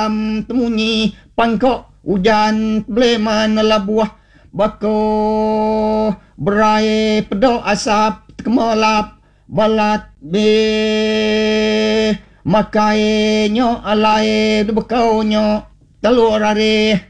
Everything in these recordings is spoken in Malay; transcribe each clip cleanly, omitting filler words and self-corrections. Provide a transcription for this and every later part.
malam temunyi pangkok hujan bleman labuah bako berai pedok asap kemelap balat be makai nyo alai bekau nyo telur are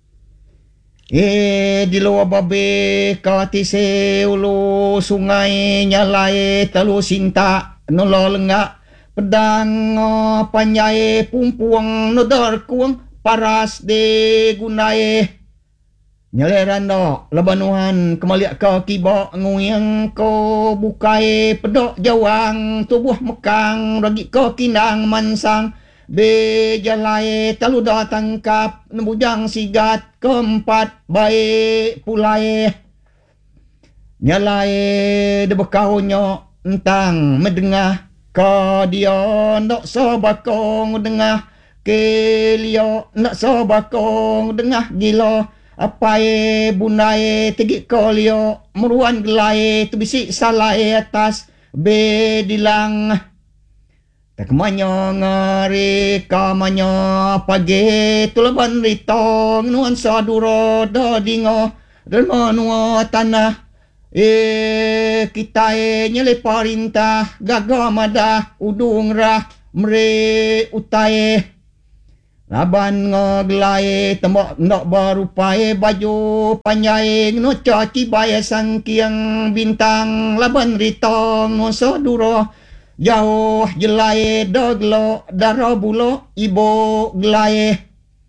di luar babe katise ulu sungai nyalai telu sinta nolo lenggak pedang panjai pumpuang nodar kuang paras de gunai nyaleran do lebanuhan kemaliak ke kibak nguyang ko bukai pedok jawang tubuh mekang ragi ko kinang mansang be jalai telu dah tangkap nembujang sigat keempat baik pulai nyalai de bekau nyo entang medengah ka dia nak sobakong dengah ke lio nak sobakong dengah gilo apai bunai tegi ko lio meruan gelai tu bisik salai atas be dilang tak manyo ngari kamanyo pagi tuleban ritong nuan saduro do dingo dermo nuo tanah kita nyele parintah gaga madah udung rah mre utai laban ngoglai tembok ndok barupai baju panjai no caci baya sangkiang bintang laban ritong no saduro jauh jelai daglo daro bulo ibo gelai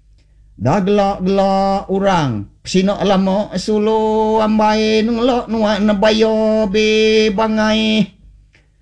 daglo urang sino lamo sulu ambai nunglo nuak nabayo be bangai